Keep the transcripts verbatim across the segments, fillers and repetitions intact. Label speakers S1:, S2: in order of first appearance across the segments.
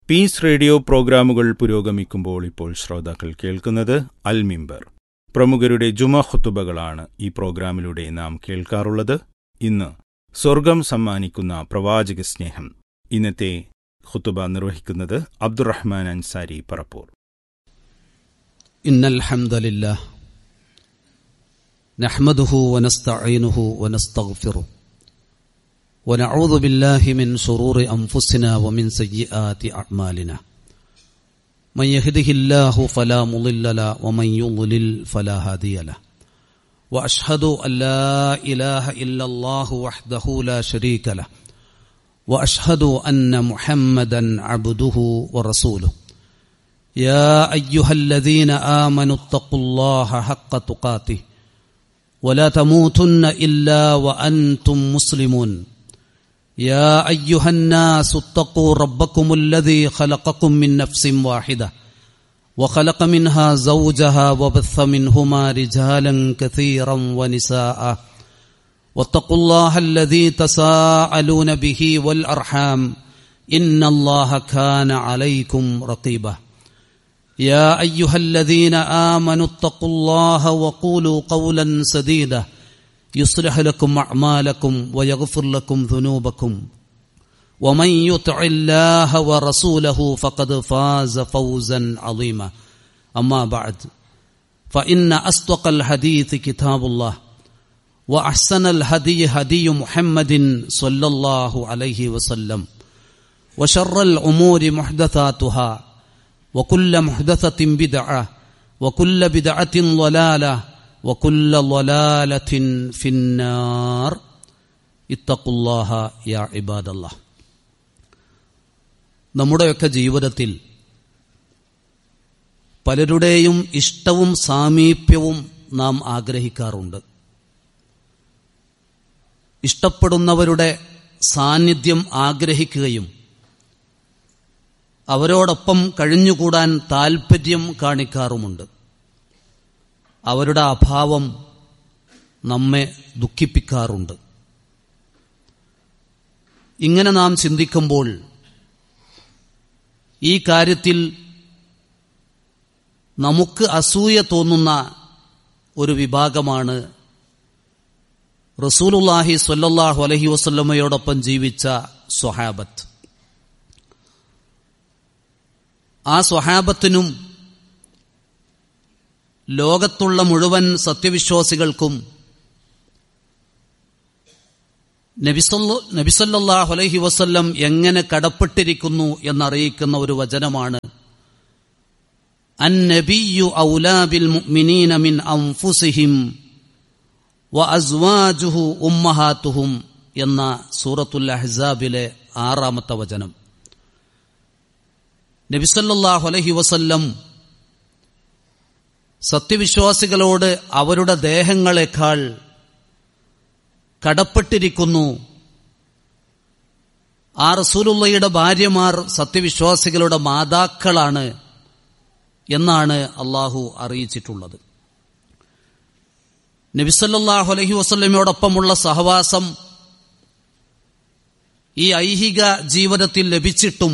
S1: Piece radio പ്രോഗ്രാമുകൾ പുരോഗമിക്കുമ്പോൾ ഇപ്പോൾ ശ്രോതാക്കൾ കേൾക്കുന്നത് അൽ മിമ്പർ. പ്രമുഖരുടെ ജുമാ ഖുതുബകളാണ് ഈ പ്രോഗ്രാമിലൂടെ നാം കേൾക്കാറുള്ളത്. ഇന്ന് സ്വർഗം സമ്മാനിക്കുന്ന പ്രവാചക സ്നേഹം. ഇന്നത്തെ ഖുതുബ നിർവഹിക്കുന്നത് അബ്ദുറഹ്മാൻ അൻസാരി പറപ്പൂർ.
S2: ഇന്നൽ ഹംദലില്ലാഹ് നഹ്മദുഹു വനസ്തഈനുഹു വനസ്തഗ്ഫിറുഹു ونعوذ بالله من شرور أنفسنا ومن سيئات أعمالنا من يهده الله فلا مضل له ومن يضلل فلا هادي له وأشهد أن لا إله إلا الله وحده لا شريك له وأشهد أن محمدا عبده ورسوله يا أيها الذين آمنوا اتقوا الله حق تقاته ولا تموتن إلا وأنتم مسلمون يا أيها الناس اتقوا ربكم الذي خلقكم من نفس واحدة وخلق منها زوجها وبث منهما رجالا كثيرا ونساء واتقوا الله الذي تساءلون به والأرحام إن الله كان عليكم رقيبا يا أيها الذين آمنوا اتقوا الله وقولوا قولا سديدا يصلح لكم أعمالكم ويغفر لكم ذنوبكم ومن يطع الله ورسوله فقد فاز فوزا عظيما أما بعد فإن أصدق الحديث كتاب الله وأحسن الهدي هدي محمد صلى الله عليه وسلم وشر الأمور محدثاتها وكل محدثة بدعة وكل بدعة ضلالة وكل ضلالة في النار اتقوا الله يا عباد الله. നമ്മുടെയൊക്കെ ജീവിതത്തിൽ പലരുടെയും ഇഷ്ടവും സാമീപ്യവും നാം ആഗ്രഹിക്കാറുണ്ട്. ഇഷ്ടപ്പെടുന്നവരുടെ സാന്നിധ്യം ആഗ്രഹിക്കുകയും അവരോടൊപ്പം കഴിഞ്ഞുകൂടാൻ താൽപ്പര്യം കാണിക്കാറുമുണ്ട്. അവരുടെ അഭാവം നമ്മെ ദുഃഖിപ്പിക്കാറുണ്ട്. ഇങ്ങനെ നാം ചിന്തിക്കുമ്പോൾ ഈ കാര്യത്തിൽ നമുക്ക് അസൂയ തോന്നുന്ന ഒരു വിഭാഗമാണ് റസൂലുള്ളാഹി സ്വല്ലല്ലാഹു അലൈഹി വസല്ലമയോടൊപ്പം ജീവിച്ച സ്വഹാബത്ത്. ആ സ്വഹാബത്തിനും ലോകത്തുള്ള മുഴുവൻ സത്യവിശ്വാസികൾക്കും നബി സല്ലല്ലാഹു അലൈഹി വസല്ലം എങ്ങനെ കടപ്പെട്ടിരിക്കുന്നു എന്നറിയിക്കുന്ന ഒരു വചനമാണ് അൻ-നബിയ്യു ഔലാ ബിൽ മുഅ്മിനീന മിൻ അൻഫുസിഹിം വഅസ്വാജുഹു ഉമ്മഹാതുഹും എന്ന സൂറത്തുൽ അഹ്സാബിലെ ആറാമത്തെ വചനം. നബി സല്ലല്ലാഹു അലൈഹി വസല്ലം സത്യവിശ്വാസികളോട് അവരുടെ ദേഹങ്ങളെക്കാൾ കടപ്പെട്ടിരിക്കുന്നു. ആ റസൂലുള്ളാഹിയുടെ ഭാര്യമാർ സത്യവിശ്വാസികളുടെ മാതാക്കളാണ് എന്നാണ് അള്ളാഹു അറിയിച്ചിട്ടുള്ളത്. നബി സല്ലല്ലാഹു അലൈഹി വസല്ലമയോടൊപ്പമുള്ള സഹവാസം ഈ ഐഹിക ജീവിതത്തിൽ ലഭിച്ചിട്ടും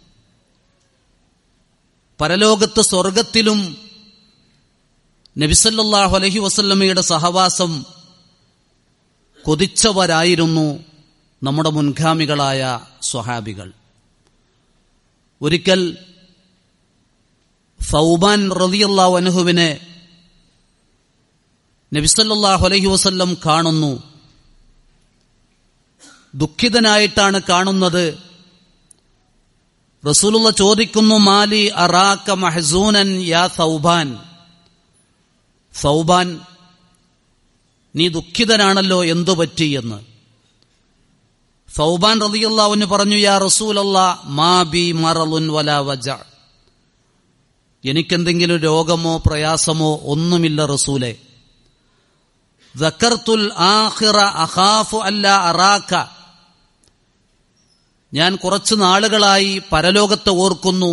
S2: പരലോകത്ത് സ്വർഗത്തിലും നബി സല്ലല്ലാഹു അലൈഹി വസല്ലമയുടെ സഹവാസം കൊതിച്ചവരായിരുന്നു നമ്മുടെ മുൻഗാമികളായ സ്വഹാബികൾ. ഒരിക്കൽ സൗബാൻ റളിയല്ലാഹു അൻഹുവിനെ നബി സല്ലല്ലാഹു അലൈഹി വസല്ലം കാണുന്നു. ദുഃഖിതനായിട്ടാണ് കാണുന്നത്. റസൂലുള്ള ചോദിക്കുന്നു, മാലി അറാക മഹ്സൂനൻ യാ സൗബാൻ. സൗബാൻ, നീ ദുഃഖിതനാണല്ലോ, എന്തു പറ്റി എന്ന്. സൗബാൻ റളിയല്ലാഹു അൻഹു പറഞ്ഞു, യാ റസൂലല്ലാഹ് മാ ബി മറളുൻ വലാ വജ. എനിക്കെന്തെങ്കിലും രോഗമോ പ്രയാസമോ ഒന്നുമില്ല റസൂലേ. ദക്കർത്തുൽ ആഖിറ അഖാഫു അല്ലാ അറാക. ഞാൻ കുറച്ചു നാളുകളായി പരലോകത്തെ ഓർക്കുന്നു.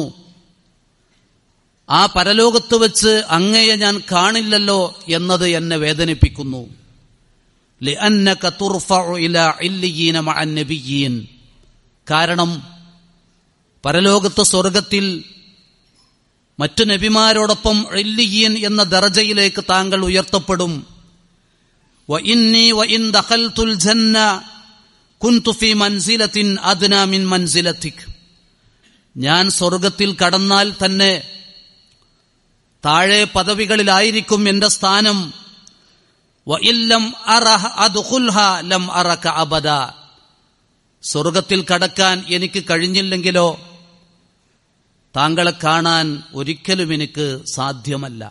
S2: ആ പരലോകത്ത് വെച്ച് അങ്ങയെ ഞാൻ കാണില്ലല്ലോ എന്നത് എന്നെ വേദനിപ്പിക്കുന്നു. ലിഅന്നക തുർഫഉ ഇലാ ഇല്ലിയീന മഅൻ നബിയ്യീൻ. കാരണം പരലോകത്ത് സ്വർഗത്തിൽ മറ്റു നബിമാരോടൊപ്പം ഇല്ലിയീൻ എന്ന ദറജയിലേക്ക് താങ്കൾ ഉയർത്തപ്പെടും. വ ഇന്നി വ ഇൻ ദഖൽതുൽ ജന്ന കുൻതു ഫീ മൻസിലത്തിൻ അദ്നാ മിൻ മൻസിലതിക്. ഞാൻ സ്വർഗത്തിൽ കടന്നാൽ തന്നെ താഴെ പദവികളിലായിരിക്കും എന്റെ സ്ഥാനം. വ ഇല്ലം അറഹ അദ്ഖുൽഹ ലം അറക അബദ. സ്വർഗത്തിൽ കടക്കാൻ എനിക്ക് കഴിഞ്ഞില്ലെങ്കിലോ താങ്കളെ കാണാൻ ഒരിക്കലും എനിക്ക് സാധ്യമല്ല.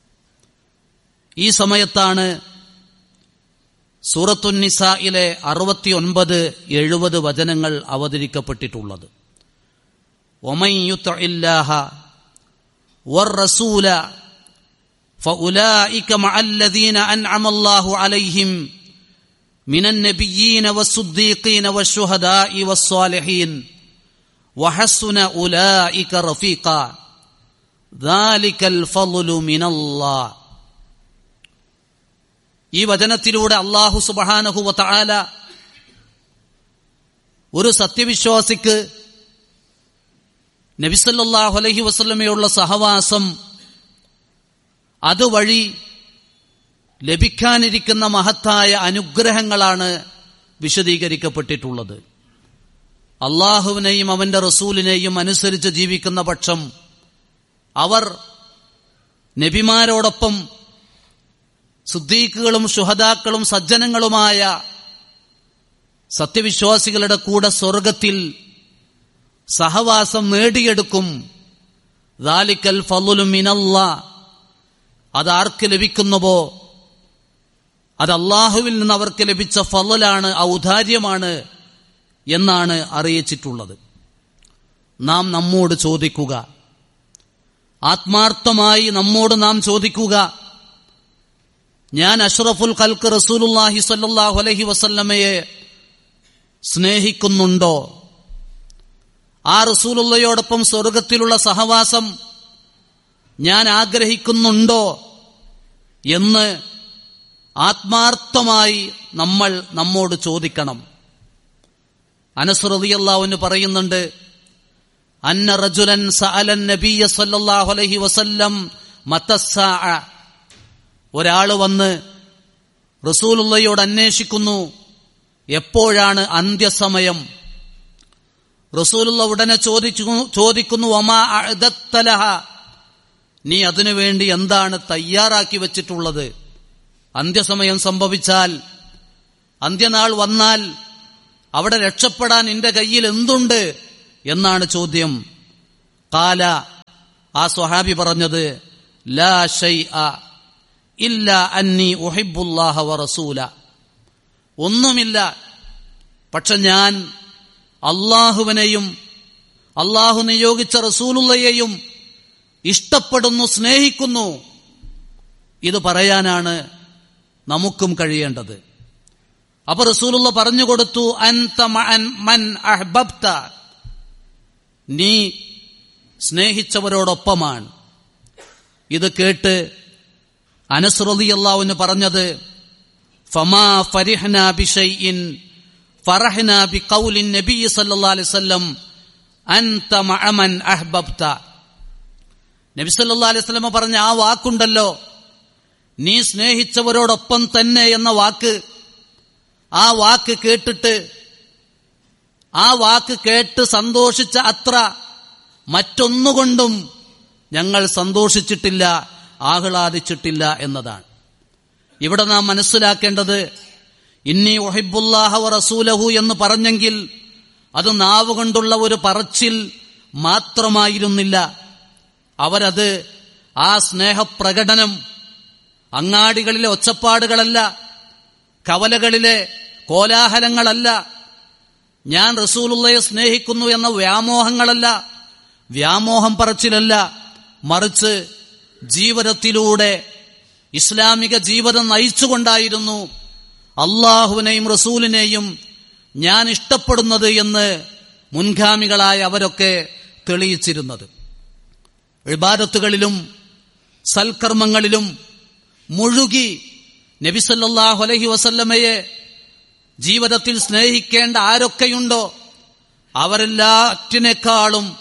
S2: ഈ സമയത്താണ് സൂറത്തുൻ നിസായിലെ അറുപത്തിയൊൻപത് എഴുപത് വചനങ്ങൾ അവതരിക്കപ്പെട്ടിട്ടുള്ളത്. വമൻ യുത്ഇല്ലാഹ വറസൂല ഫഉലൈക മഅല്ലദീന അൻഅമല്ലാഹു അലൈഹിം മിനൻ നബിയ്യീന വസ്സുദ്ദീഖീന വശുഹദാഇ വസ്സാലിഹീൻ വഹസ്സുന ഉലൈക റഫീഖ ദാലികൽ ഫളു മിനല്ലാഹ്. ഈ വചനത്തിലൂടെ അല്ലാഹു സുബ്ഹാനഹു വ തആല ഒരു സത്യവിശ്വാസിക്ക് നബി സല്ലല്ലാഹു അലൈഹി വസല്ലമയുള്ള സഹവാസം അതുവഴി ലഭിക്കാനിരിക്കുന്ന മഹത്തായ അനുഗ്രഹങ്ങളാണ് വിശദീകരിക്കപ്പെട്ടിട്ടുള്ളത്. അള്ളാഹുവിനെയും അവന്റെ റസൂലിനെയും അനുസരിച്ച് ജീവിക്കുന്ന പക്ഷം അവർ നബിമാരോടൊപ്പം സിദ്ദീഖുകളും ശുഹദാക്കളും സജ്ജനങ്ങളുമായ സത്യവിശ്വാസികളുടെ കൂടെ സ്വർഗത്തിൽ സഹവാസം നേടിയെടുക്കും. ദാലിക്കൽ ഫളു മിനല്ലാഹ്. അതാർക്ക് ലഭിക്കുന്നുവോ അത് അള്ളാഹുവിൽ നിന്ന് അവർക്ക് ലഭിച്ച ഫളലാണ്, ഔദാര്യമാണ് എന്നാണ് അറിയിച്ചിട്ടുള്ളത്. നാം നമ്മോട് ചോദിക്കുക, ആത്മാർത്ഥമായി നമ്മോട് നാം ചോദിക്കുക, ഞാൻ അഷ്റഫുൽ ഖൽഖ് റസൂലുള്ളാഹി സ്വല്ലല്ലാഹു അലൈഹി വസല്ലമയെ സ്നേഹിക്കുന്നുണ്ടോ? ആ റസൂലുള്ളയോടൊപ്പം സ്വർഗത്തിലുള്ള സഹവാസം ഞാൻ ആഗ്രഹിക്കുന്നുണ്ടോ എന്ന് ആത്മാർത്ഥമായി നമ്മൾ നമ്മോട് ചോദിക്കണം. അനസ് റളിയല്ലാഹു അൻഹു പറയുന്നുണ്ട്, അന്ന റജുലൻ സഅലൻ നബിയ സ്വല്ലല്ലാഹു അലൈഹി വസല്ലം മതസ്സാഅ. ഒരാള് വന്ന് റസൂലുള്ളയോട് അന്വേഷിക്കുന്നു, എപ്പോഴാണ് അന്ത്യസമയം? റസൂലുള്ള ഉടനെ ചോദിച്ചു ചോദിക്കുന്നു വമാ അഅദത്ത ലഹ. നീ അതിനുവേണ്ടി എന്താണ് തയ്യാറാക്കി വച്ചിട്ടുള്ളത്? അന്ത്യസമയം സംഭവിച്ചാൽ, അന്ത്യനാൾ വന്നാൽ അവിടെ രക്ഷപ്പെടാൻ നിന്റെ കയ്യിൽ എന്തുണ്ട് എന്നാണ് ചോദ്യം. ഖാല, ആ സ്വഹാബി പറഞ്ഞത്, ലാ ശൈഅ ഇല്ലാ അന്നി ഉഹിബ്ബുല്ലാഹ വറസൂല. ഒന്നുമില്ല, പക്ഷെ ഞാൻ അള്ളാഹുവിനെയും അള്ളാഹു നിയോഗിച്ച റസൂലുള്ളയെയും ഇഷ്ടപ്പെടുന്നു, സ്നേഹിക്കുന്നു. ഇത് പറയാനാണ് നമുക്കും കഴിയേണ്ടത്. അപ്പൊ റസൂലുള്ള പറഞ്ഞുകൊടുത്തു, അൻത മഅൻ മൻ അഹ്ബബ്ത. നീ സ്നേഹിച്ചവരോടൊപ്പമാണ്. ഇത് കേട്ട് അനസ് റളിയല്ലാഹു അൻഹു പറഞ്ഞത്, ഫമാ ഫരിഹ്നാ ബിശൈഇൻ ഫറഹ്നാ ബിഖൗലിൻ നബി സല്ലല്ലാഹു അലൈഹി വസല്ലം അൻത മഅ മൻ അഹ്ബബ്ത. നബി സല്ലല്ലാഹു അലൈഹി വസല്ലം പറഞ്ഞ ആ വാക്കുണ്ടല്ലോ, നീ സ്നേഹിച്ചവരോടൊപ്പം തന്നെ എന്ന വാക്ക്, ആ വാക്ക് കേട്ടിട്ട് ആ വാക്ക് കേട്ട് സന്തോഷിച്ച അത്ര മറ്റൊന്നുകൊണ്ടും ഞങ്ങൾ സന്തോഷിച്ചിട്ടില്ല, ആഹ്ലാദിച്ചിട്ടില്ല എന്നതാണ്. ഇവിടെ നാം മനസ്സിലാക്കേണ്ടത്, ഇന്നി ഉഹിബ്ബുല്ലാഹ വ റസൂലഹു എന്ന് പറഞ്ഞെങ്കിൽ അത് നാവുകൊണ്ടുള്ള ഒരു പറച്ചിൽ മാത്രമായിരുന്നില്ല. അവരത്, ആ സ്നേഹപ്രകടനം അങ്ങാടികളിലെ ഒച്ചപ്പാടുകളല്ല, കവലകളിലെ കോലാഹലങ്ങളല്ല, ഞാൻ റസൂലുള്ളയെ സ്നേഹിക്കുന്നു എന്ന വ്യാമോഹങ്ങളല്ല, വ്യാമോഹം പറച്ചിലല്ല, മറിച്ച് ജീവിതത്തിലൂടെ ഇസ്ലാമിക ജീവിതം നയിച്ചുകൊണ്ടായിരുന്നു അള്ളാഹുവിനെയും റസൂലിനെയും ഞാൻ ഇഷ്ടപ്പെടുന്നത് എന്ന് മുൻഗാമികളായ അവരൊക്കെ തെളിയിച്ചിരുന്നത്. ഇബാദത്തുകളിലും സൽക്കർമ്മങ്ങളിലും മുഴുകി നബി സല്ലല്ലാഹു അലൈഹി വസല്ലമയെ ജീവിതത്തിൽ സ്നേഹിക്കേണ്ട ആരൊക്കെയുണ്ടോ അവരെല്ലാറ്റിനേക്കാളും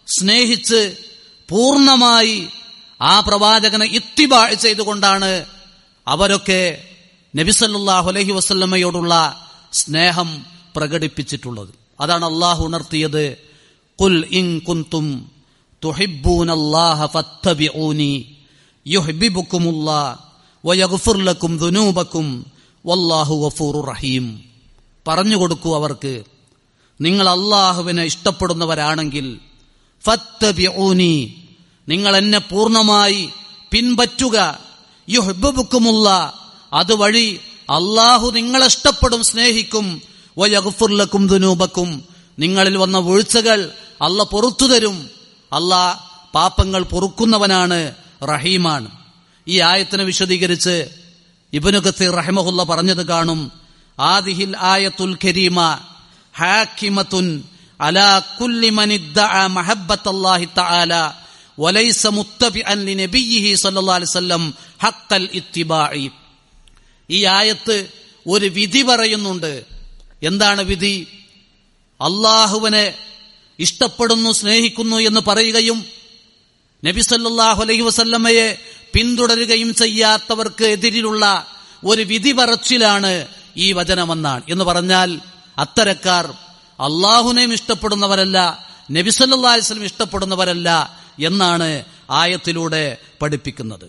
S2: സ്നേഹിച്ച് പൂർണ്ണമായി ആ പ്രവാചകനെ ഇത്തിബാ ചെയ്തുകൊണ്ടാണ് അവരൊക്കെ നബി സല്ലല്ലാഹു അലൈഹി വസല്ലമയോടുള്ള സ്നേഹം പ്രകടിപ്പിച്ചിട്ടുള്ളത്. അതാണ് അല്ലാഹു ഉണർത്തിയത്, ഖുൽ ഇൻ കുൻതും തുഹിബ്ബൂനല്ലാഹ ഫത്തബിഊനി യുഹിബ്ബുകുമുല്ലാഹ് വയഗ്ഫിർ ലക്കും ദുനൂബക്കും വല്ലാഹു ഗഫൂറുർ റഹീം. പറഞ്ഞു കൊടുക്കൂ അവർക്ക്, നിങ്ങൾ അല്ലാഹുവിനെ ഇഷ്ടപ്പെടുന്നവരാണെങ്കിൽ ഫത്തബിഊനി, നിങ്ങൾ എന്നെ പൂർണ്ണമായി പിൻപറ്റുക, യുഹിബ്ബുകുമുല്ലാഹ്, അതുവഴി അല്ലാഹു നിങ്ങളെ ഇഷ്ടപ്പെടും, സ്നേഹിക്കും, വയഗ്ഫിർ ലക്കും ദുനൂബക്കും, നിങ്ങളിൽ വന്ന വീഴ്ചകൾ അല്ല പൊറുത്തു തരും. അല്ലാ പാപങ്ങൾ പൊറുക്കുന്നവനാണ്, റഹീമാണ്. ഈ ആയത്തിനെ വിശദീകരിച്ച് ഇബ്നു കസീർ റഹിമഹുല്ല പറഞ്ഞത് കാണും, ആദിഹിൽ ആയത്തുൽ കരീമ ഹാക്കിമത്തുൻ അലാ കുല്ലി മൻ ഇദ്ദഅ മഹബ്ബത്തല്ലാഹി തആല വലൈസ മുത്തബിഅൻ ലിനബിയിഹി സ്വല്ലല്ലാഹു അലൈഹി വസല്ലം ഹഖ്ഖൽ ഇത്തിബാഇ. ഈ ആയത്ത് ഒരു വിധി പറയുന്നുണ്ട്. എന്താണ് വിധി? അല്ലാഹുവിനെ ഇഷ്ടപ്പെടുന്നു, സ്നേഹിക്കുന്നു എന്ന് പറയുകയും നബി സല്ലല്ലാഹു അലൈഹി വസല്ലമയെ പിന്തുടരുകയും ചെയ്യാത്തവർക്ക് എതിരിലുള്ള ഒരു വിധി പറച്ചിലാണ് ഈ വചനമെന്നാണ്. എന്ന് പറഞ്ഞാൽ അത്തരക്കാർ അല്ലാഹുവിനെയും ഇഷ്ടപ്പെടുന്നവരല്ല, നബി സല്ലല്ലാഹു അലൈഹി വസല്ലം ഇഷ്ടപ്പെടുന്നവരല്ല എന്നാണ് ആയത്തിലൂടെ പഠിപ്പിക്കുന്നത്.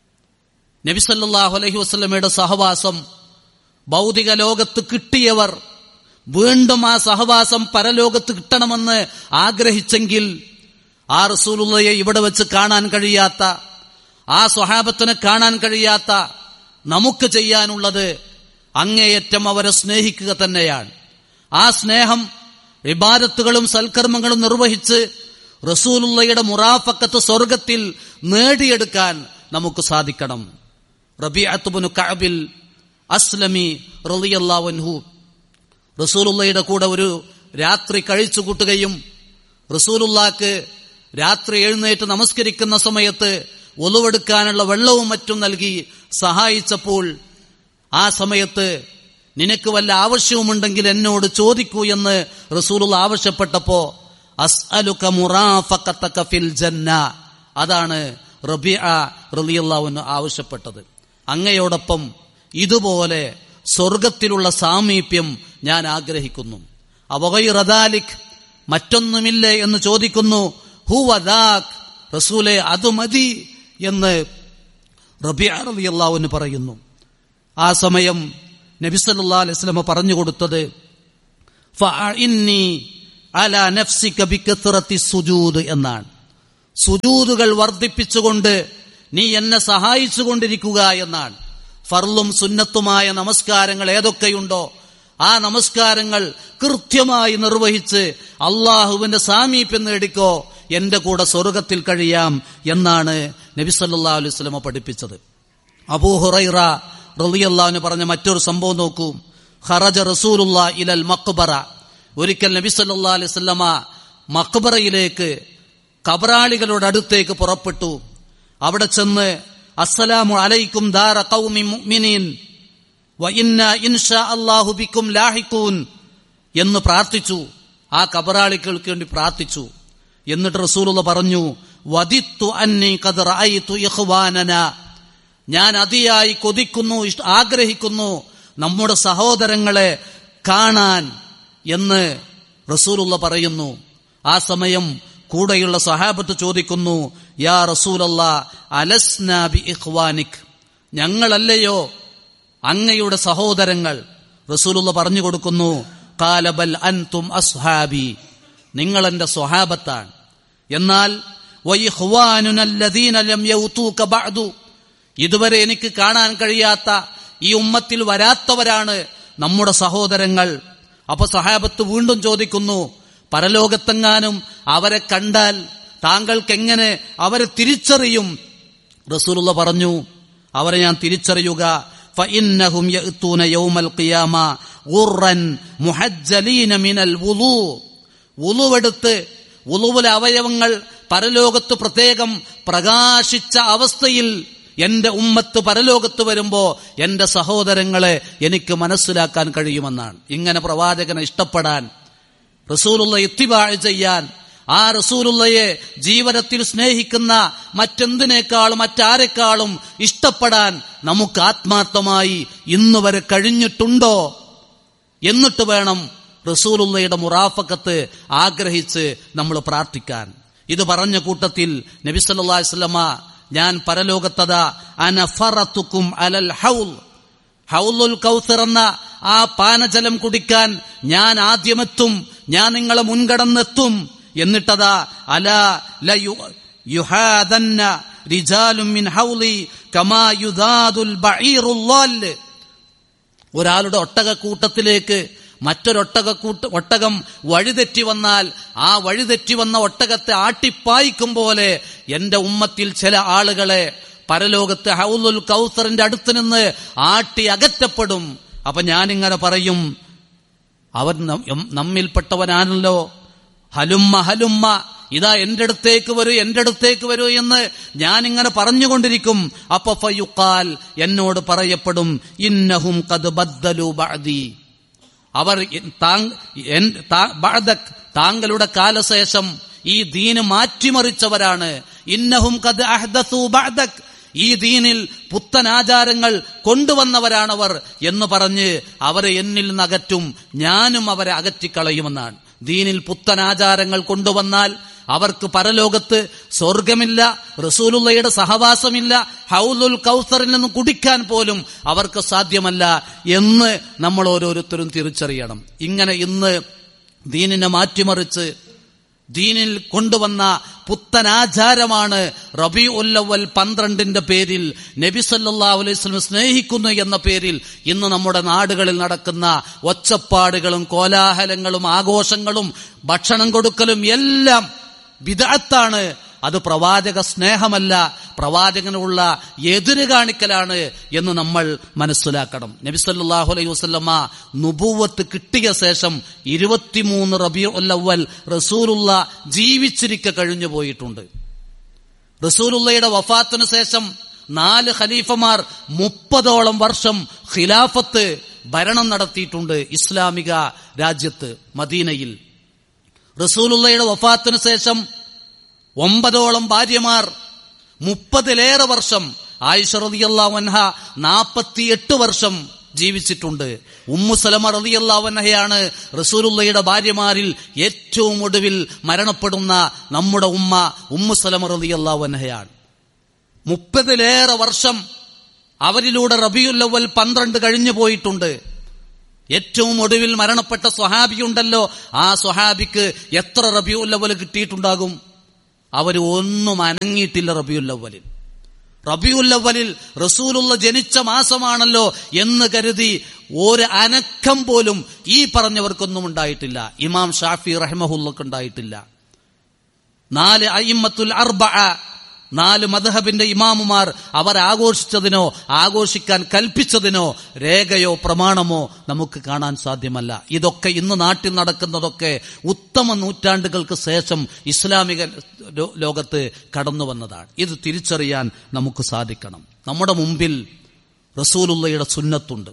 S2: നബി സല്ലല്ലാഹു അലൈഹി വസല്ലമയുടെ സഹവാസം ഭൗതിക ലോകത്ത് കിട്ടിയവർ വീണ്ടും ആ സഹവാസം പരലോകത്ത് കിട്ടണമെന്ന് ആഗ്രഹിച്ചെങ്കിൽ ആ റസൂലുള്ളയെ ഇവിടെ വെച്ച് കാണാൻ കഴിയാത്ത, ആ സ്വഹാബത്തിനെ കാണാൻ കഴിയാത്ത നമുക്ക് ചെയ്യാനുള്ളത് അങ്ങേയറ്റം അവരെ സ്നേഹിക്കുക തന്നെയാണ്. ആ സ്നേഹം ഇബാദത്തുകളും സൽക്കർമ്മങ്ങളും നിർവഹിച്ച് റസൂലുള്ളയുടെ മുറാഫക്കത്ത് സ്വർഗത്തിൽ നേടിയെടുക്കാൻ നമുക്ക് സാധിക്കണം. റബീഅത്ത് ഇബ്നു കഅബിൽ അസ്ലമി റളിയല്ലാഹു അൻഹു റസൂലുള്ളയുടെ കൂടെ ഒരു രാത്രി കഴിച്ചു കൂട്ടുകയും റസൂലുള്ളാക്ക് രാത്രി എഴുന്നേറ്റ് നമസ്കരിക്കുന്ന സമയത്ത് ഒളുവെടുക്കാനുള്ള വെള്ളവും മറ്റും നൽകി സഹായിച്ചപ്പോൾ ആ സമയത്ത് നിനക്ക് വല്ല ആവശ്യവുമുണ്ടെങ്കിൽ എന്നോട് ചോദിക്കൂ എന്ന് റസൂലുള്ള ആവശ്യപ്പെട്ടപ്പോ അസ്അലുക മുറാഫഖതക ഫിൽ ജന്ന, അതാണ് റബീഅ റളിയല്ലാഹു അൻഹു ആവശ്യപ്പെട്ടത്. അങ്ങയോടൊപ്പം ഇതുപോലെ സ്വർഗത്തിലുള്ള സാമീപ്യം ഞാൻ ആഗ്രഹിക്കുന്നു. അവഗൈറ ദാലിക്, മറ്റൊന്നുമില്ലേ എന്ന് ചോദിക്കുന്നു. ഹുവ ദാക്, റസൂലേ അത് മതി എന്ന് റബീഅ റളിയല്ലാഹു അൻഹു പറയുന്നു. ആ സമയം നബി സല്ലല്ലാഹു അലൈഹി വസല്ലം പറഞ്ഞു കൊടുത്തത് ഫഅഇന്നി അലാ നഫ്സിക ബികത്റത്തി സുജൂദ് എന്നാണ്. സുജൂദുകൾ വർദ്ധിപ്പിച്ചുകൊണ്ട് നീ എന്നെ സഹായിച്ചുകൊണ്ടിരിക്കുക എന്നാണ്. ഫർളും സുന്നത്തുമായ നമസ്കാരങ്ങൾ ഏതൊക്കെയുണ്ടോ ആ നമസ്കാരങ്ങൾ കൃത്യമായി നിർവഹിച്ച് അള്ളാഹുവിന്റെ സാമീപ്യം നേടിക്കോ, എന്റെ കൂടെ സ്വർഗത്തിൽ കഴിയാം എന്നാണ് നബി സല്ലല്ലാഹു അലൈഹി വസല്ലം പഠിപ്പിച്ചത്. അബൂ ഹുറൈറ റളിയല്ലാഹു അൻഹു പറഞ്ഞ മറ്റൊരു സംഭവം നോക്കൂ. ഖറജ റസൂലുള്ളാഹി ഇലൽ മഖ്ബറ, ഒരിക്കൽ നബി സല്ലല്ലാഹു അലൈഹി വസല്ലമ മഖ്ബറയിലേക്ക്, ഖബറാളികളുടെ അടുത്തേക്ക് പുറപ്പെട്ടു. അവിടെ ചെന്ന് അസ്സലാമു അലൈക്കും ദാറ ഖൗമി മുഅ്മിനീൻ വ ഇന്നാ ഇൻഷാ അല്ലാഹു ബിക്കും ലാഹിഖൂൻ എന്ന് പ്രാർത്ഥിച്ചു. ആ ഖബറാളികൾക്ക് വേണ്ടി പ്രാർത്ഥിച്ചു. എന്നിട്ട് റസൂലുള്ളാഹി പറഞ്ഞു, വദിത്തു അന്നി ഖദ് റഅയ്തു ഇഖ്വാനനാ, ഞാൻ അതിയായി കൊതിക്കുന്നു, ആഗ്രഹിക്കുന്നു നമ്മുടെ സഹോദരങ്ങളെ കാണാൻ എന്ന് റസൂലുള്ളാഹി പറയുന്നു. ആ സമയം കൂടെയുള്ള സഹാബത്ത് ചോദിക്കുന്നു, യാ റസൂലല്ലാഹ് അലസ്നാ ബി ഇഖ്വാനിക്, ഞങ്ങളല്ലയോ അങ്ങയുടെ സഹോദരങ്ങൾ? റസൂലുള്ളാഹി പറഞ്ഞു കൊടുക്കുന്നു, ഖാല ബൽ അൻതും അസ്ഹാബി, നിങ്ങൾ എന്റെ സ്വഹാബത്താണ്. എന്നാൽ വഇഖ്വാനുന അല്ലദീന ലം യൗതൂക ബഅദു, ഇതുവരെ എനിക്ക് കാണാൻ കഴിയാത്ത ഈ ഉമ്മത്തിൽ വരാത്തവരാണ് നമ്മുടെ സഹോദരങ്ങൾ. അപ്പൊ സഹാബത്ത് വീണ്ടും ചോദിക്കുന്നു, പരലോകത്തെങ്ങാനും അവരെ കണ്ടാൽ താങ്കൾക്ക് എങ്ങനെ അവരെ തിരിച്ചറിയും? റസൂലുള്ളാഹി പറഞ്ഞു, അവരെ ഞാൻ തിരിച്ചറിയുക, ഫഇന്നഹും യഅ്തൂന യൗമൽ ഖിയാമ ഗുർറൻ മുഹജ്ജലീന മിനൽ വുളൂ, വുളുവെടുത്ത് വുളുവിലെ അവയവങ്ങൾ പരലോകത്ത് പ്രത്യേകം പ്രകാശിച്ച അവസ്ഥയിൽ എന്റെ ഉമ്മത്ത് പരലോകത്ത് വരുമ്പോ എന്റെ സഹോദരങ്ങളെ എനിക്ക് മനസ്സിലാക്കാൻ കഴിയുമെന്നാണ്. ഇങ്ങനെ പ്രവാചകനെ ഇഷ്ടപ്പെടാൻ, റസൂലുള്ളാഹി ഇത്തിബാഅ് ചെയ്യാൻ, ആ റസൂലുള്ളയെ ജീവിതത്തിൽ സ്നേഹിക്കുന്ന മറ്റെന്തിനേക്കാളും മറ്റാരെക്കാളും ഇഷ്ടപ്പെടാൻ നമുക്ക് ആത്മാർത്ഥമായി ഇന്ന് വരെ കഴിഞ്ഞിട്ടുണ്ടോ? എന്നിട്ട് വേണം റസൂലുള്ളയുടെ മുറാഫക്കത്ത് ആഗ്രഹിച്ച് നമ്മൾ പ്രാർത്ഥിക്കാൻ. ഇത് പറഞ്ഞ കൂട്ടത്തിൽ നബി സല്ലല്ലാഹു അലൈഹി വസല്ലമ ഞാൻ പരലോകത്തതാ അനഫറതുക്കും അലൽ ഹൗൽ, ഹൗലുൽ കൗസർ എന്ന ആ പാനജലം കുടിക്കാൻ ഞാൻ ആദ്യമെത്തും, ഞാൻ നിങ്ങളെ മുൻകടന്നെത്തും. എന്നിട്ടതാ അലാ ലയു യുഹാദന്ന റിജാലും മിൻ ഹൗലി കമാ യുദാദുൽ ബഈറുൽ ളാൽ. ഒരാളുടെ ഒട്ടകക്കൂട്ടത്തിലേക്ക് മറ്റൊരൊട്ടകക്കൂട്ട ഒട്ടകം വഴിതെറ്റി വന്നാൽ ആ വഴിതെറ്റി വന്ന ഒട്ടകത്തെ ആട്ടിപ്പായിക്കും പോലെ എന്റെ ഉമ്മത്തിൽ ചില ആളുകളെ പരലോകത്ത് ഹൗലുൽ കൗസറിന്റെ അടുത്ത് നിന്ന് ആട്ടി അകറ്റപ്പെടും. അപ്പൊ ഞാനിങ്ങനെ പറയും, അവൻ നമ്മിൽപ്പെട്ടവനാണല്ലോ, ഹലുമ്മ ഹലുമ്മ, ഇതാ എന്റെ അടുത്തേക്ക് വരൂ എന്റെ അടുത്തേക്ക് വരൂ എന്ന് ഞാനിങ്ങനെ പറഞ്ഞുകൊണ്ടിരിക്കും. അപ്പൊ ഫയുഖാൽ, എന്നോട് പറയപ്പെടും, ഇന്നഹും ഖദ് ബദ്ദലു ബഅദി, അവർ താങ്കളുടെ കാലശേഷം ഈ ദീന് മാറ്റിമറിച്ചവരാണ്. ഇന്നഹും ഖദ് അഹ്ദസു ബഅദക്, ഈ ദീനിൽ പുത്തൻ ആചാരങ്ങൾ കൊണ്ടുവന്നവരാണവർ എന്ന് പറഞ്ഞ് അവരെ എന്നിൽ നിന്ന് അകറ്റും, ഞാനും അവരെ അകറ്റിക്കളയുമെന്നാണ്. ദീനിൽ പുത്തൻ ആചാരങ്ങൾ കൊണ്ടുവന്നാൽ അവർക്ക് പരലോകത്ത് സ്വർഗമില്ല, റസൂലുള്ളയുടെ സഹവാസമില്ല, ഹൗലുൽ കൗസറിൽ നിന്ന് കുടിക്കാൻ പോലും അവർക്ക് സാധ്യമല്ല എന്ന് നമ്മൾ ഓരോരുത്തരും തിരിച്ചറിയണം. ഇങ്ങനെ ഇന്ന് ദീനിനെ മാറ്റിമറിച്ച് ദീനിൽ കൊണ്ടുവന്ന പുത്തനാചാരമാണ് റബീഉൽ അവ്വൽ പന്ത്രണ്ടിന്റെ പേരിൽ നബി സല്ലല്ലാഹു അലൈഹി വസല്ലം സ്നേഹിക്കുന്നു എന്ന പേരിൽ ഇന്ന് നമ്മുടെ നാടുകളിൽ നടക്കുന്ന ഒച്ചപ്പാടുകളും കോലാഹലങ്ങളും ആഘോഷങ്ങളും ഭക്ഷണം കൊടുക്കലും എല്ലാം ബിദ്അത്താണ്. അത് പ്രവാചക സ്നേഹമല്ല, പ്രവാചകനുള്ള എതിര് കാണിക്കലാണ് എന്ന് നമ്മൾ മനസ്സിലാക്കണം. നബി സല്ലല്ലാഹു അലൈഹി വസല്ലമ നുബുവത്ത് കിട്ടിയ ശേഷം ഇരുപത്തിമൂന്ന് റബീഉൽ അവ്വൽ റസൂലുള്ള ജീവിച്ചിരിക്കെ കഴിഞ്ഞു പോയിട്ടുണ്ട്. റസൂലുള്ളയുടെ വഫാത്തിന് ശേഷം നാല് ഖലീഫമാർ മുപ്പതോളം വർഷം ഖിലാഫത്ത് ഭരണം നടത്തിയിട്ടുണ്ട് ഇസ്ലാമിക രാജ്യത്ത് മദീനയിൽ. റസൂലുള്ളയുടെ വഫാത്തിന് ശേഷം ഒമ്പതോളം ഭാര്യമാർ, മുപ്പതിലേറെ വർഷം. ആയിഷ റളിയല്ലാഹു അൻഹ നാൽപ്പത്തിയെട്ട് വർഷം ജീവിച്ചിട്ടുണ്ട്. ഉമ്മു സലമ റളിയല്ലാഹു അൻഹയാണ് റസൂലുള്ളയുടെ ഭാര്യമാരിൽ ഏറ്റവും ഒടുവിൽ മരണപ്പെടുന്ന നമ്മുടെ ഉമ്മ ഉമ്മു സലമ റളിയല്ലാഹു അൻഹയാണ്. മുപ്പതിലേറെ വർഷം അവരിലൂടെ റബീഉൽ അവ്വൽ പന്ത്രണ്ട് കഴിഞ്ഞു പോയിട്ടുണ്ട്. ഏറ്റവും ഒടുവിൽ മരണപ്പെട്ട സ്വഹാബിയുണ്ടല്ലോ, ആ സ്വഹാബിക്ക് എത്ര റബീഉൽ അവ്വൽ കിട്ടിയിട്ടുണ്ടാകും? അവർ ഒന്നും അനങ്ങിയിട്ടില്ല റബീഉൽ അവ്വലിൽ. റബീഉൽ അവ്വലിൽ റസൂലുള്ള ജനിച്ച മാസമാണല്ലോ എന്ന് കരുതി ഒരു അനക്കം പോലും ഈ പറഞ്ഞവർക്കൊന്നും ഉണ്ടായിട്ടില്ല. ഇമാം ഷാഫി റഹ്മഹുല്ലക്ക് ഉണ്ടായിട്ടില്ല. നാല് അയിമ്മത്തുൽ അർബഅ, നാല് മദ്ഹബിന്റെ ഇമാമുമാർ അവർ ആഘോഷിച്ചതിനോ ആഘോഷിക്കാൻ കൽപ്പിച്ചതിനോ രേഖയോ പ്രമാണമോ നമുക്ക് കാണാൻ സാധ്യമല്ല. ഇതൊക്കെ ഇന്ന് നാട്ടിൽ നടക്കുന്നതൊക്കെ ഉത്തമ നൂറ്റാണ്ടുകൾക്ക് ശേഷം ഇസ്ലാമിക ലോകത്ത് കടന്നു വന്നതാണ്. ഇത് തിരിച്ചറിയാൻ നമുക്ക് സാധിക്കണം. നമ്മുടെ മുമ്പിൽ റസൂലുള്ളയുടെ സുന്നത്തുണ്ട്.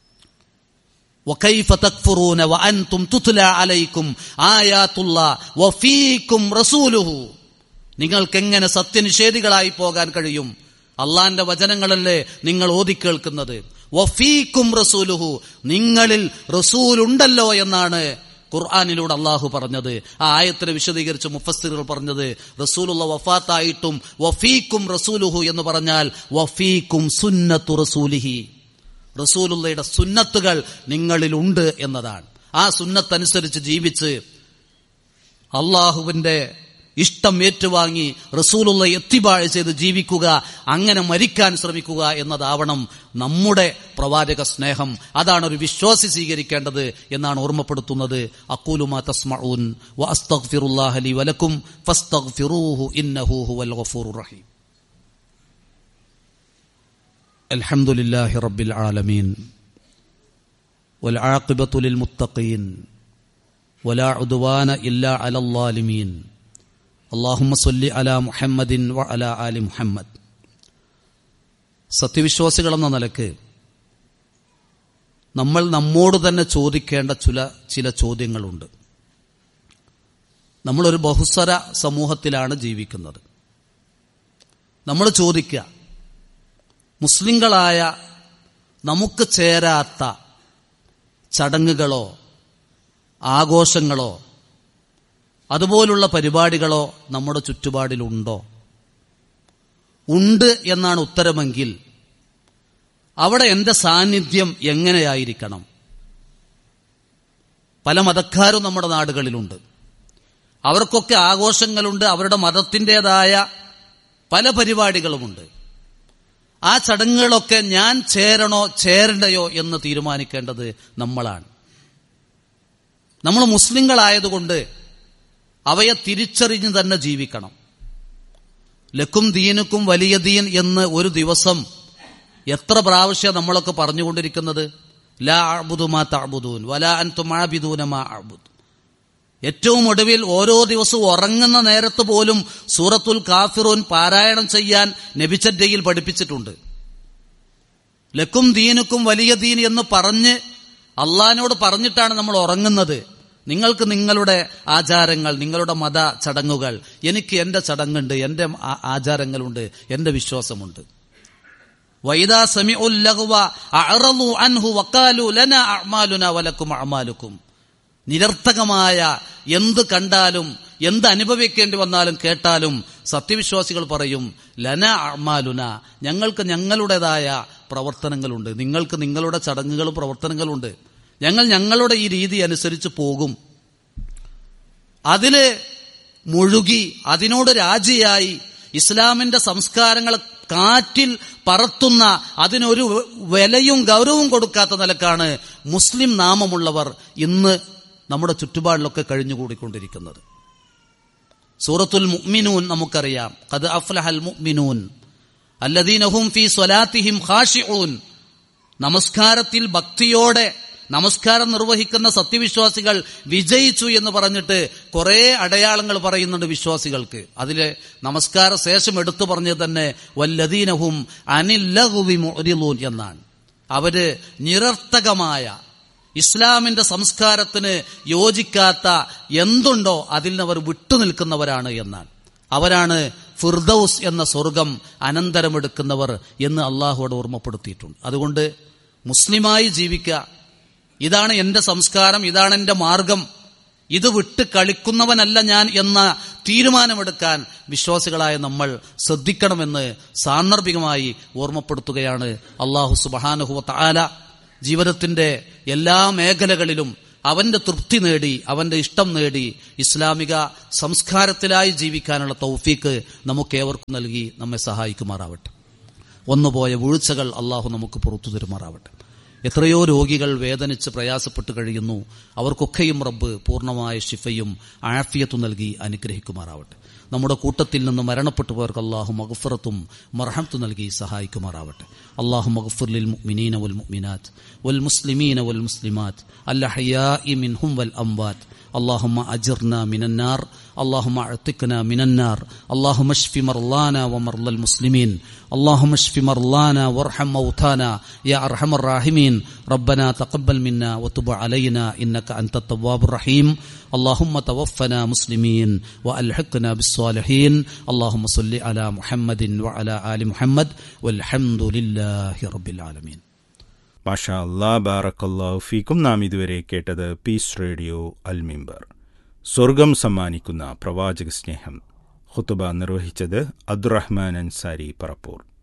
S2: വകൈഫ തക്ഫുറൂന വഅൻതും തുത്ലാ അലൈക്കും ആയാത്തുല്ലാഹ് വഫീകും റസൂലുഹു, നിങ്ങൾക്കെങ്ങനെ സത്യനിഷേധികളായി പോകാൻ കഴിയും? അള്ളാന്റെ വചനങ്ങളല്ലേ നിങ്ങൾ ഓതിക്കേൾക്കുന്നത്. വഫീകും റസൂലുഹു, നിങ്ങളിൽ റസൂലുണ്ടല്ലോ എന്നാണ് ഖുർആനിലൂടെ അള്ളാഹു പറഞ്ഞത്. ആ ആയത്തിനെ വിശദീകരിച്ച് മുഫസ്സിറുകൾ പറഞ്ഞത്, റസൂലുള്ള വഫാത്തായിട്ടും വഫീകും റസൂലുഹു എന്ന് പറഞ്ഞാൽ വഫീകും സുന്നത്തു റസൂലിഹി, റസൂലുള്ളയുടെ സുന്നത്തുകൾ നിങ്ങളിലുണ്ട് എന്നതാണ്. ആ സുന്നത്തനുസരിച്ച് ജീവിച്ച് അള്ളാഹുവിന്റെ ഇഷ്ടം ഏറ്റുവാങ്ങി റസൂലുള്ള ഇത്തിബാഅ് ചെയ്ത് ജീവിക്കുക, അങ്ങനെ മരിക്കാൻ ശ്രമിക്കുക എന്നതാവണം നമ്മുടെ പ്രവാചക സ്നേഹം. അതാണ് ഒരു വിശ്വാസി സ്വീകരിക്കേണ്ടത് എന്നാണ് ഓർമ്മപ്പെടുത്തുന്നത്. അഖൂലു മാ തസ്മഊൻ വഅസ്തഗ്ഫിറുല്ലാഹ ലി വലക്കും ഫസ്തഗ്ഫിറൂഹു ഇന്നഹു ഹുവൽ ഗഫൂറുർ റഹീം. അൽഹംദുലില്ലാഹി റബ്ബിൽ ആലമീൻ വൽ ആഖിബത്തു ലിൽ മുത്തഖീൻ വലാ ഉദ്വാന ഇല്ലാ അലൽ ളാലിമീൻ. അല്ലാഹുമ്മ സ്വല്ലി അലാ മുഹമ്മദിൻ വ അലാ ആലി മുഹമ്മദ്. സത്യവിശ്വാസികളെന്ന നിലക്ക് നമ്മൾ നമ്മോട് തന്നെ ചോദിക്കേണ്ട ചില ചില ചോദ്യങ്ങളുണ്ട്. നമ്മളൊരു ബഹുസ്വര സമൂഹത്തിലാണ് ജീവിക്കുന്നത്. നമ്മൾ ചോദിക്കുക, മുസ്ലിങ്ങളായ നമുക്ക് ചേരാത്ത ചടങ്ങുകളോ ആഘോഷങ്ങളോ അതുപോലുള്ള പരിപാടികളോ നമ്മുടെ ചുറ്റുപാടിലുണ്ടോ? ഉണ്ട് എന്നാണ് ഉത്തരമെങ്കിൽ അവിടെ എൻ്റെ സാന്നിധ്യം എങ്ങനെയായിരിക്കണം? പല മതക്കാരും നമ്മുടെ നാടുകളിലുണ്ട്. അവർക്കൊക്കെ ആഘോഷങ്ങളുണ്ട്, അവരുടെ മതത്തിൻ്റെതായ പല പരിപാടികളുമുണ്ട്. ആ ചടങ്ങുകളൊക്കെ ഞാൻ ചേരണോ ചേരണ്ടയോ എന്ന് തീരുമാനിക്കേണ്ടത് നമ്മളാണ്. നമ്മൾ മുസ്ലിങ്ങളായതുകൊണ്ട് അവയെ തിരിച്ചറിഞ്ഞ് തന്നെ ജീവിക്കണം. ലക്കും ദീനുക്കും വലിയ ദീൻ എന്ന് ഒരു ദിവസം എത്ര പ്രാവശ്യം നമ്മളൊക്കെ പറഞ്ഞുകൊണ്ടിരിക്കുന്നത്? ലാ അഅ്ബുദു മാ തഅ്ബുദൂൻ വലാ അൻതും ആബിദൂന മാ അഅ്ബുദ്. ഏറ്റവും ഒടുവിൽ ഓരോ ദിവസവും ഉറങ്ങുന്ന നേരത്ത് പോലും സൂറത്തുൽ കാഫിറൂൻ പാരായണം ചെയ്യാൻ നബിച്ചര്യയിൽ പഠിപ്പിച്ചിട്ടുണ്ട്. ലക്കും ദീനുക്കും വലിയ ദീൻ എന്ന് പറഞ്ഞ് അള്ളാഹിനോട് പറഞ്ഞിട്ടാണ് നമ്മൾ ഉറങ്ങുന്നത്. നിങ്ങൾക്ക് നിങ്ങളുടെ ആചാരങ്ങൾ, നിങ്ങളുടെ മത ചടങ്ങുകൾ, എനിക്ക് എന്റെ ചടങ്ങുണ്ട്, എന്റെ ആചാരങ്ങളുണ്ട്, എന്റെ വിശ്വാസമുണ്ട്. വൈദാ സമിഉൽ ലഗ്വ അഅറളു അൻഹു വഖാലു ലനാ അഅ്മാലുനാ വലക്കും അഅ്മാലുക്കും. നിരർത്ഥകമായ എന്ത് കണ്ടാലും എന്ത് അനുഭവിക്കേണ്ടി വന്നാലും കേട്ടാലും സത്യവിശ്വാസികൾ പറയും ലന അഅ്മാലുന, ഞങ്ങൾക്ക് ഞങ്ങളുടേതായ പ്രവർത്തനങ്ങളുണ്ട്, നിങ്ങൾക്ക് നിങ്ങളുടെ ചടങ്ങുകളും പ്രവർത്തനങ്ങളുണ്ട്, ഞങ്ങൾ ഞങ്ങളുടെ ഈ രീതി അനുസരിച്ച് പോകും. അതില് മുഴുകി അതിനോട് രാജിയായി ഇസ്ലാമിന്റെ സംസ്കാരങ്ങൾ കാറ്റിൽ പറത്തുന്ന, അതിനൊരു വിലയും ഗൗരവവും കൊടുക്കാത്ത നിലക്കാണ് മുസ്ലിം നാമമുള്ളവർ ഇന്ന് നമ്മുടെ ചുറ്റുപാടിലൊക്കെ കഴിഞ്ഞുകൂടിക്കൊണ്ടിരിക്കുന്നത്. സൂറത്തുൽ മുഅ്മിനൂൻ നമുക്കറിയാം. ഖദ് അഫ്ലഹൽ മുഅ്മിനൂൻ അല്ലദീന ഹും ഫീ സ്വലാത്തിഹിം ഖാശിഊൻ. നമസ്കാരത്തിൽ ഭക്തിയോടെ നമസ്കാരം നിർവഹിക്കുന്ന സത്യവിശ്വാസികൾ വിജയിച്ചു എന്ന് പറഞ്ഞിട്ട് കുറെ അടയാളങ്ങൾ പറയുന്നുണ്ട് വിശ്വാസികൾക്ക്. അതിലെ നമസ്കാര ശേഷം എടുത്തു പറഞ്ഞത് തന്നെ വല്ലദീന ഹും അനിൽ ലഗ്വി മുഅ്രിളൂൻ എന്നാണ്. അവര് നിരർത്ഥകമായ ഇസ്ലാമിന്റെ സംസ്കാരത്തിന് യോജിക്കാത്ത എന്തുണ്ടോ അതിൽ നിന്ന് അവർ വിട്ടുനിൽക്കുന്നവരാണ് എന്നാണ്. അവരാണ് ഫിർദൌസ് എന്ന സ്വർഗം അനന്തരമെടുക്കുന്നവർ എന്ന് അള്ളാഹുവോട് ഓർമ്മപ്പെടുത്തിയിട്ടുണ്ട്. അതുകൊണ്ട് മുസ്ലിമായി ജീവിക്കുക. ഇതാണ് എന്റെ സംസ്കാരം, ഇതാണ് എന്റെ മാർഗം, ഇത് വിട്ട് കളിക്കുന്നവനല്ല ഞാൻ എന്ന തീരുമാനമെടുക്കാൻ വിശ്വാസികളായ നമ്മൾ ശ്രദ്ധിക്കണമെന്ന് സാന്ദർഭികമായി ഓർമ്മപ്പെടുത്തുകയാണ്. അല്ലാഹു സുബ്ഹാനഹു വ തആല ജീവിതത്തിന്റെ എല്ലാ മേഖലകളിലും അവന്റെ തൃപ്തി നേടി അവന്റെ ഇഷ്ടം നേടി ഇസ്ലാമിക സംസ്കാരത്തിലായി ജീവിക്കാനുള്ള തൗഫീക്ക് നമുക്കേവർക്കും നൽകി നമ്മെ സഹായിക്കുമാറാവട്ടെ. ഒന്നുപോയ വീഴ്ചകൾ അള്ളാഹു നമുക്ക് പുറത്തു തരുമാറാവട്ടെ. എത്രയോ രോഗികൾ വേദനിച്ച് പ്രയാസപ്പെട്ട് കഴിയുന്നു. അവർക്കൊക്കെയും റബ്ബ് പൂർണ്ണമായ ശിഫയും ആഫിയത്തും നൽകി അനുഗ്രഹിക്കുമാറാവട്ടെ. നമ്മുടെ കൂട്ടത്തിൽ നിന്ന് മരണപ്പെട്ടു പോയവർക്ക് അല്ലാഹു മഗ്ഫിറത്തും മർഹമത്തും നൽകി സഹായിക്കുമാറാവട്ടെ. അല്ലാഹു മഗ്ഫിർ ലിൽ മുഅ്മിനീന വൽ മുഅ്മിനാത്ത് വൽ മുസ്ലിമീന വൽ മുസ്ലിമാത്ത് അൽ അഹ്യാഇ മിൻഹും വൽ അംവാത്ത്. اللهم أجرنا من النار، اللهم اعتقنا من النار، اللهم اشف مرضانا ومرضى المسلمين، اللهم اشف مرضانا وارحم موتانا يا أرحم الراحمين. ربنا تقبل منا وتب علينا إنك أنت التواب الرحيم. اللهم توفنا مسلمين وألحقنا بالصالحين. اللهم صل على محمد وعلى آل محمد والحمد لله رب العالمين.
S1: മാഷാ അല്ലാഹ്, ബാറക്കല്ലാഹു ഫീക്കും. നാം ഇതുവരെ കേട്ടത് പീസ് റേഡിയോ അൽ മിമ്പർ, സ്വർഗം സമ്മാനിക്കുന്ന പ്രവാചക സ്നേഹം. ഖുതുബ നിർവഹിച്ചത് അബ്ദുറഹ്മാൻ അൻസാരി പറപ്പൂർ.